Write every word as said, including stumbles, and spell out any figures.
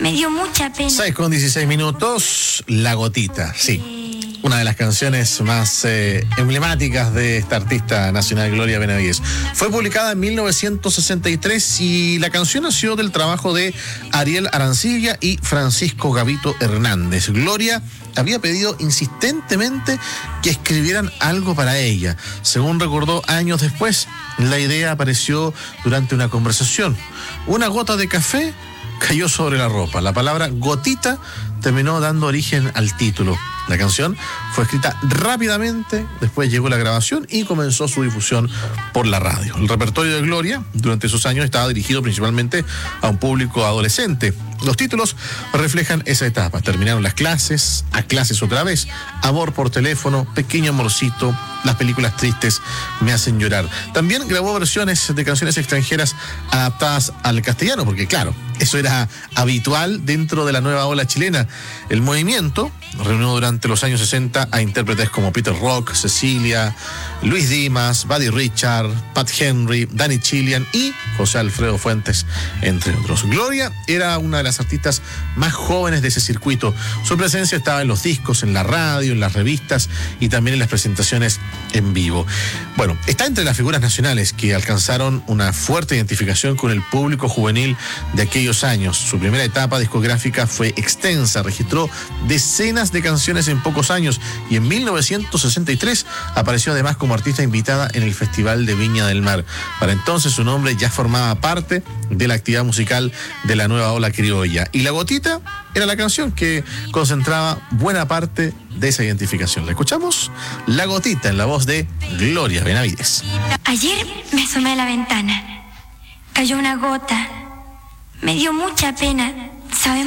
me dio mucha pena. seis con dieciséis minutos, La Gotita, sí. Una de las canciones más eh, emblemáticas de esta artista nacional, Gloria Benavides. Fue publicada en mil novecientos sesenta y tres y la canción nació del trabajo de Ariel Arancibia y Francisco Gavito Hernández. Gloria había pedido insistentemente que escribieran algo para ella. Según recordó años después, la idea apareció durante una conversación. Una gota de café cayó sobre la ropa. La palabra gotita terminó dando origen al título. La canción fue escrita rápidamente, después llegó la grabación y comenzó su difusión por la radio. El repertorio de Gloria durante esos años estaba dirigido principalmente a un público adolescente. Los títulos reflejan esa etapa. Terminaron las clases, a clases otra vez, amor por teléfono, pequeño amorcito, las películas tristes me hacen llorar. También grabó versiones de canciones extranjeras adaptadas al castellano, porque claro, eso era habitual dentro de la nueva ola chilena. El movimiento reunió durante los años sesenta a intérpretes como Peter Rock, Cecilia, Luis Dimas, Buddy Richard, Pat Henry, Danny Chilean y José Alfredo Fuentes, entre otros. Gloria era una de las artistas más jóvenes de ese circuito. Su presencia estaba en los discos, en la radio, en las revistas y también en las presentaciones en vivo. Bueno, está entre las figuras nacionales que alcanzaron una fuerte identificación con el público juvenil de aquellos años. Su primera etapa discográfica fue extensa, registró decenas de canciones en pocos años y en mil novecientos sesenta y tres apareció además como artista invitada en el Festival de Viña del Mar. Para entonces su nombre ya formaba parte de la actividad musical de la nueva ola criolla. Y La Gotita era la canción que concentraba buena parte de esa identificación. La escuchamos, La Gotita, en la voz de Gloria Benavides. Ayer me asomé a la ventana. Cayó una gota. Me dio mucha pena. ¿Sabe